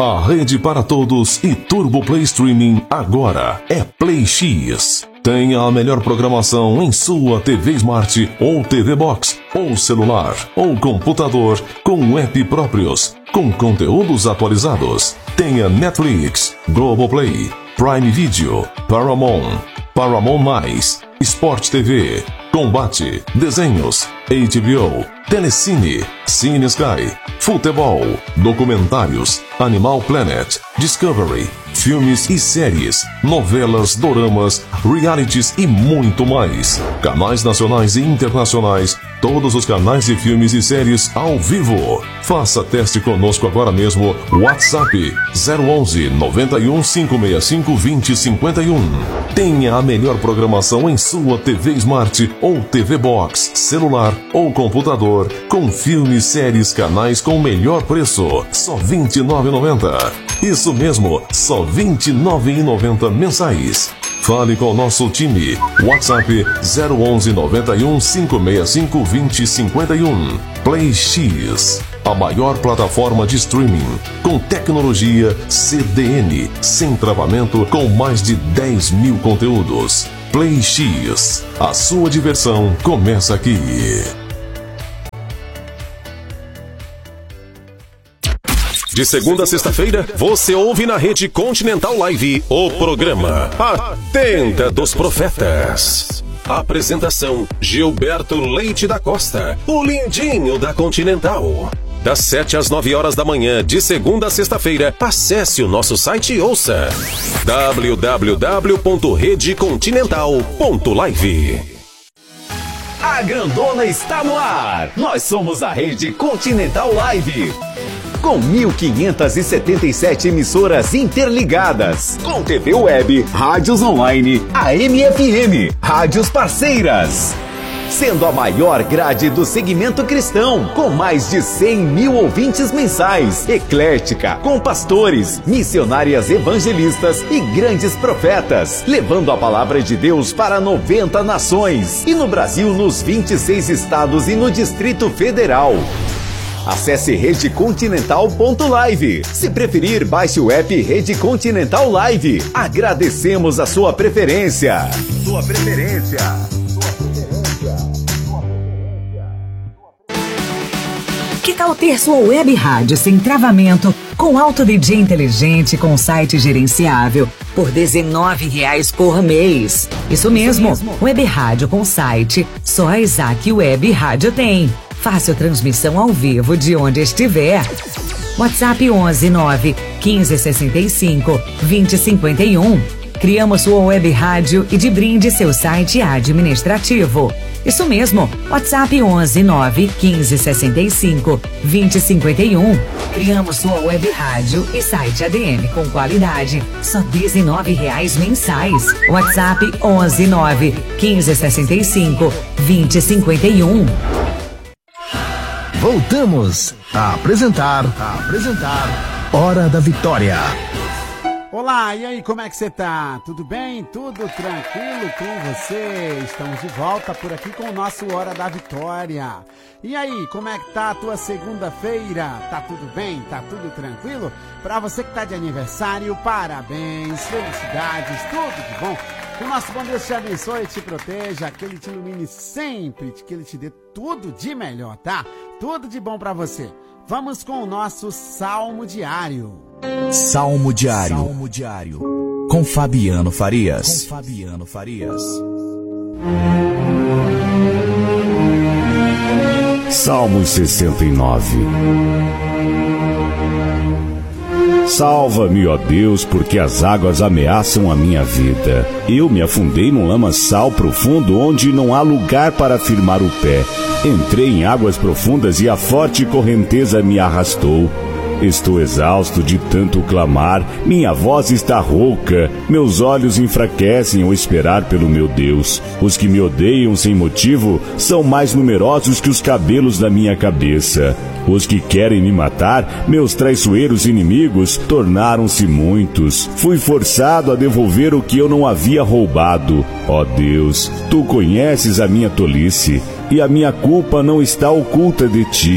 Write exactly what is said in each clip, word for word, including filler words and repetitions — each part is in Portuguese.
A rede para todos e Turbo Play Streaming agora é Play X. Tenha a melhor programação em sua T V Smart ou T V Box, ou celular, ou computador, com app próprios, com conteúdos atualizados. Tenha Netflix, Globoplay, Prime Video, Paramount, Paramount Mais, Sport T V, Combate, Desenhos, H B O, Telecine, Cine Sky, Futebol, Documentários, Animal Planet, Discovery, filmes e séries, novelas, doramas, realities e muito mais. Canais nacionais e internacionais, todos os canais de filmes e séries ao vivo. Faça teste conosco agora mesmo. WhatsApp zero onze, noventa e um, cinco seis cinco, vinte, cinquenta e um. Tenha a melhor programação em sua T V Smart ou T V Box, celular ou computador, com filmes, séries, canais com o melhor preço, só vinte e nove reais e noventa centavos. Isso mesmo, só vinte e nove reais e noventa centavos mensais. Fale com o nosso time. WhatsApp zero onze, noventa e um, cinco seis cinco, vinte, cinquenta e um. Play X, a maior plataforma de streaming, com tecnologia C D N, sem travamento, com mais de dez mil conteúdos. Play X, a sua diversão começa aqui. De segunda a sexta-feira, você ouve na Rede Continental Live o programa A Tenda dos Profetas. Apresentação: Gilberto Leite da Costa, o lindinho da Continental. Das sete às nove horas da manhã, de segunda a sexta-feira, acesse o nosso site e ouça w w w ponto rede continental ponto live. A grandona está no ar. Nós somos a Rede Continental Live. Com mil quinhentas e setenta e sete emissoras interligadas, com T V Web, rádios online, A M F M, rádios parceiras. Sendo a maior grade do segmento cristão, com mais de cem mil ouvintes mensais, eclética, com pastores, missionárias evangelistas e grandes profetas, levando a palavra de Deus para noventa nações, e no Brasil nos vinte e seis estados e no Distrito Federal. Acesse rede continental ponto live. Se preferir, baixe o app Rede Continental Live. Agradecemos a sua preferência. Sua preferência. Que tal ter sua web rádio sem travamento, com alto D J inteligente, com site gerenciável, por dezenove reais por mês? Isso mesmo, web rádio com site, só a Isaac Web Rádio tem. Fácil transmissão ao vivo de onde estiver. WhatsApp onze, nove, quinze, sessenta e cinco, vinte, cinquenta e um. Criamos sua web rádio e de brinde seu site administrativo. Isso mesmo, WhatsApp onze, nove, quinze, sessenta e cinco, vinte, cinquenta e um. Criamos sua web rádio e site A D M com qualidade, só dezenove reais mensais. WhatsApp onze, nove, quinze, sessenta e cinco, vinte, cinquenta e um. Voltamos a apresentar, a apresentar Hora da Vitória. Olá, e aí, como é que você tá? Tudo bem? Tudo tranquilo com você? Estamos de volta por aqui com o nosso Hora da Vitória. E aí, como é que tá a tua segunda-feira? Tá tudo bem? Tá tudo tranquilo? Pra você que tá de aniversário, parabéns, felicidades, tudo de bom. Que o nosso bom Deus te abençoe e te proteja, que Ele te ilumine sempre, que Ele te dê tudo de melhor, tá? Tudo de bom pra você. Vamos com o nosso Salmo Diário. Salmo Diário. Salmo Diário. Com Fabiano Farias. Com Fabiano Farias. Salmo sessenta e nove. Salva-me, ó Deus, porque as águas ameaçam a minha vida. Eu me afundei num lamaçal profundo onde não há lugar para firmar o pé. Entrei em águas profundas e a forte correnteza me arrastou. Estou exausto de tanto clamar, minha voz está rouca, meus olhos enfraquecem ao esperar pelo meu Deus. Os que me odeiam sem motivo são mais numerosos que os cabelos da minha cabeça. Os que querem me matar, meus traiçoeiros inimigos, tornaram-se muitos. Fui forçado a devolver o que eu não havia roubado. Ó Deus, Tu conheces a minha tolice, e a minha culpa não está oculta de Ti.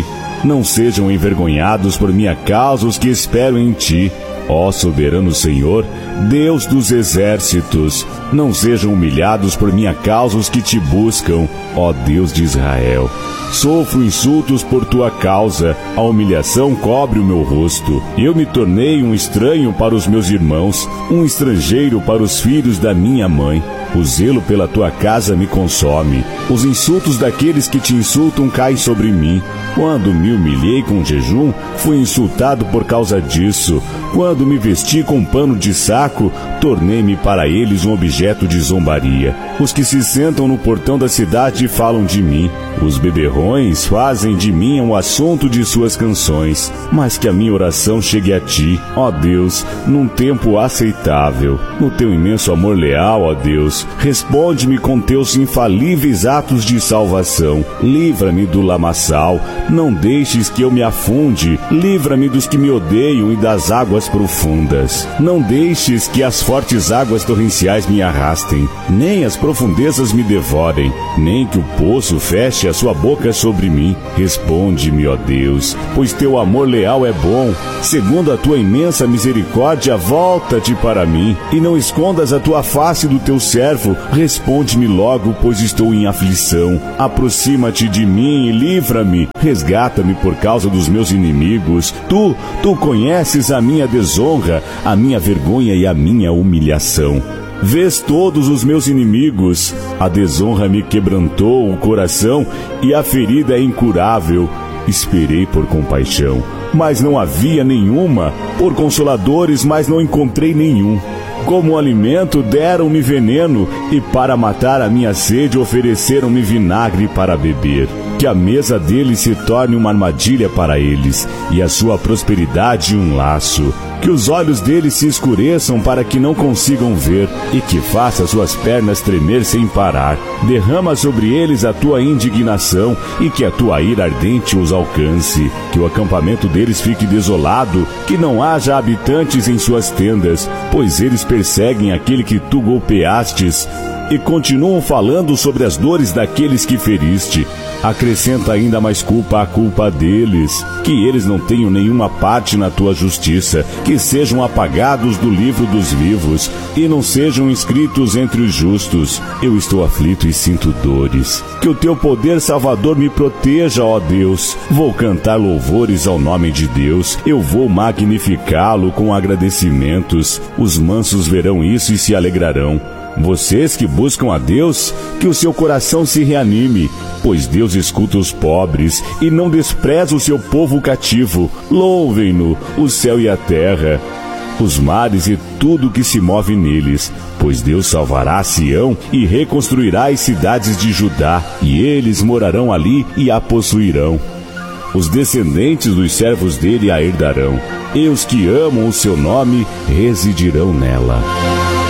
Não sejam envergonhados por minha causa os que esperam em ti. Ó soberano Senhor, Deus dos exércitos, não sejam humilhados por minha causa os que te buscam, ó Deus de Israel. Sofro insultos por tua causa, a humilhação cobre o meu rosto. Eu me tornei um estranho para os meus irmãos, um estrangeiro para os filhos da minha mãe. O zelo pela tua casa me consome. Os insultos daqueles que te insultam caem sobre mim. Quando me humilhei com jejum, fui insultado por causa disso. Quando me vesti com pano de saco, tornei-me para eles um objeto de zombaria. Os que se sentam no portão da cidade falam de mim. Os beberrões fazem de mim um assunto de suas canções. Mas que a minha oração chegue a ti, ó Deus, num tempo aceitável. No teu imenso amor leal, ó Deus, responde-me com teus infalíveis atos de salvação. Livra-me do lamaçal, não deixes que eu me afunde. Livra-me dos que me odeiam e das águas profundas. Não deixes que as fortes águas torrenciais me arrastem, nem as profundezas me devorem, nem que o poço feche a sua boca sobre mim. Responde-me, ó Deus, pois teu amor leal é bom. Segundo a tua imensa misericórdia, volta-te para mim, e não escondas a tua face do teu servo. Responde-me logo, pois estou em aflição. Aproxima-te de mim e livra-me. Resgata-me por causa dos meus inimigos. Tu, tu conheces a minha desonra, a minha vergonha e a minha humilhação. Vês todos os meus inimigos. A desonra me quebrantou o coração e a ferida é incurável. Esperei por compaixão, mas não havia nenhuma. Por consoladores, mas não encontrei nenhum. Como alimento deram-me veneno, e para matar a minha sede ofereceram-me vinagre para beber. Que a mesa deles se torne uma armadilha para eles, e a sua prosperidade um laço. Que os olhos deles se escureçam para que não consigam ver, e que faça suas pernas tremer sem parar. Derrama sobre eles a tua indignação, e que a tua ira ardente os alcance. Que o acampamento deles fique desolado, que não haja habitantes em suas tendas, pois eles perseguem aquele que tu golpeastes, e continuam falando sobre as dores daqueles que feriste. Acrescenta ainda mais culpa à culpa deles, que eles não tenham nenhuma parte na tua justiça, que sejam apagados do livro dos vivos, e não sejam inscritos entre os justos. Eu estou aflito e sinto dores. Que o teu poder salvador me proteja, ó Deus. Vou cantar louvores ao nome de Deus, eu vou magnificá-lo com agradecimentos. Os mansos verão isso e se alegrarão. Vocês que buscam a Deus, que o seu coração se reanime, pois Deus escuta os pobres e não despreza o seu povo cativo. Louvem-no, o céu e a terra, os mares e tudo que se move neles, pois Deus salvará Sião e reconstruirá as cidades de Judá, e eles morarão ali e a possuirão. Os descendentes dos servos dele a herdarão, e os que amam o seu nome residirão nela.